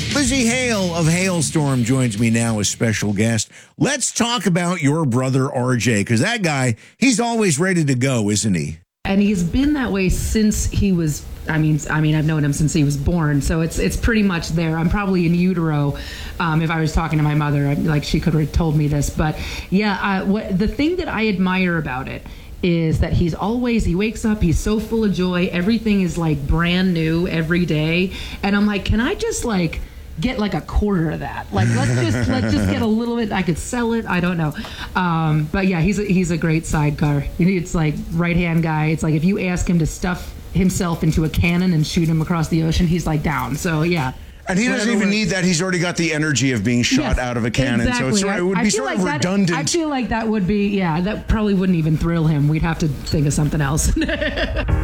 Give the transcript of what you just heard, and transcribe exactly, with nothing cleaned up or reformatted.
Lizzie Hale of Hailstorm joins me now as special guest. Let's talk about your brother R J, because that guy, he's always ready to go, isn't he? And he's been that way since he was, I mean, I mean, I've known him since he was born, so it's it's pretty much there. I'm probably in utero. Um, if I was talking to my mother, like she could have told me this. But yeah, uh, what the thing that I admire about it is that he's always, he wakes up, he's so full of joy. Everything is like brand new every day. And I'm like, can I just like get like a quarter of that? Like, let's just let's just get a little bit. I could sell it. I don't know. Um, but yeah, he's a, he's a great sidecar. It's like right hand guy. It's like if you ask him to stuff himself into a cannon and shoot him across the ocean, he's like down. So yeah. And he doesn't even need that. He's already got the energy of being shot Yes, out of a cannon. exactly. So it's, it would I, be I feel sort like of that, redundant. I feel like that would be, yeah, that probably wouldn't even thrill him. We'd have to think of something else.